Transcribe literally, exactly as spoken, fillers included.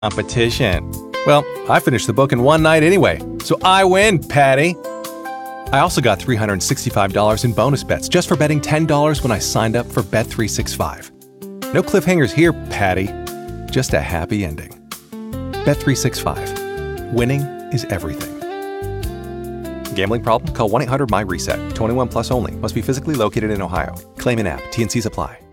competition. Well, I finished the book in one night anyway, so I win, Patty. I also got three hundred sixty-five dollars in bonus bets just for betting ten dollars when I signed up for Bet three sixty-five. No cliffhangers here, Patty. Just a happy ending. Bet three sixty-five. Winning is everything. Gambling problem? Call one eight hundred M Y RESET. twenty-one plus only. Must be physically located in Ohio. Claim in app. T and Cs apply.